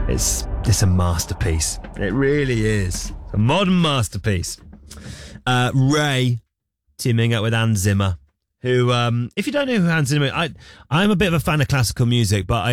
It's a masterpiece. It really is. A modern masterpiece. Ray teaming up with Hans Zimmer, who, if you don't know who Hans Zimmer is, I'm a bit of a fan of classical music, but